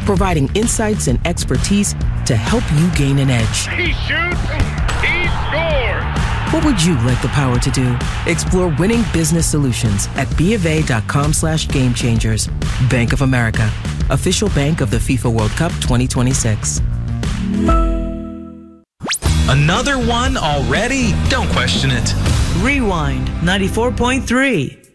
providing insights and expertise to help you gain an edge. He shoots, he scores! What would you like the power to do? Explore winning business solutions at BofA.com/gamechangers. Bank of America, official bank of the FIFA World Cup 2026. Another one already? Don't question it. Rewind 94.3.